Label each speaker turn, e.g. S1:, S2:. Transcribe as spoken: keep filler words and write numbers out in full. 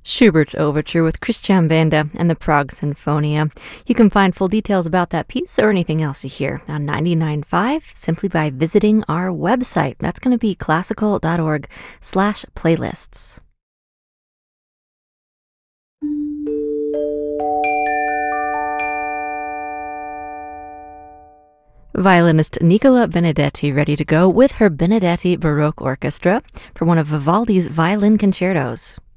S1: Schubert's Overture with Christian Banda and the Prague Sinfonia. You can find full details about that piece or anything else you hear on ninety-nine point five simply by visiting our website. That's going to be classical.org slash playlists. Violinist Nicola Benedetti ready to go with her Benedetti Baroque Orchestra for one of Vivaldi's violin concertos.